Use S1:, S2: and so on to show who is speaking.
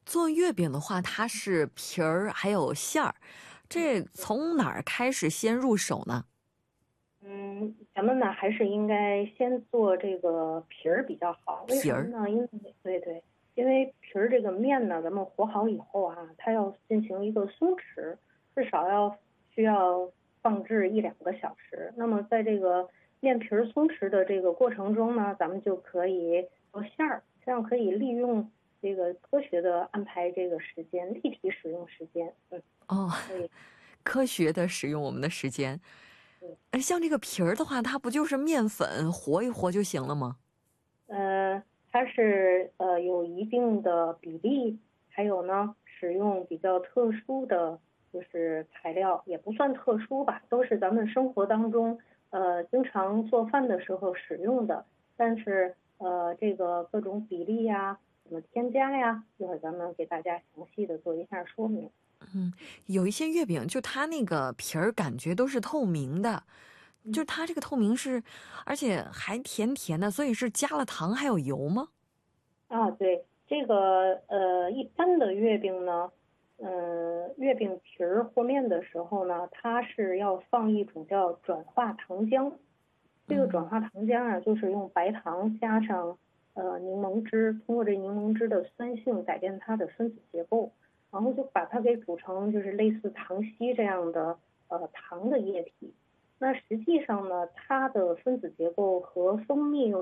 S1: 做月饼的话，它是皮儿还有馅儿，这从哪儿开始先入手呢？
S2: 咱们呢还是应该先做这个皮儿比较好。为
S1: 皮儿，
S2: 什么呢？因为对对，因为皮儿这个面呢，咱们和好以后啊，它要进行一个松弛，至少需要放置1-2个小时。那么在这个面皮儿松弛的这个过程中呢，咱们就可以做馅儿，这样可以利用这个科学的安排这个时间，立体使用时间。
S1: 哦，
S2: 所以
S1: 科学的使用我们的时间。
S2: 对。
S1: 像这个皮儿的话，它不就是面粉和一和就行了吗？
S2: 呃，它是有一定的比例，还有呢，使用比较特殊的就是材料，也不算特殊吧，都是咱们生活当中经常做饭的时候使用的。但是这个各种比例呀，怎么添加呀，一会儿咱们给大家详细的做一下说明。
S1: 有一些月饼，就它那个皮儿感觉都是透明的，就
S2: 嗯。
S1: 它这个透明是，而且还甜甜的，所以是加了糖还有油吗？
S2: 对，这个一般的月饼呢，月饼皮儿和面的时候呢，它是要放一种叫转化糖浆。这个转化糖浆啊，就是用白糖加上柠檬汁，通过这柠檬汁的酸性改变它的分子结构，然后就把它给煮成就是类似糖稀这样的糖的液体。那实际上呢，它的分子结构和蜂蜜又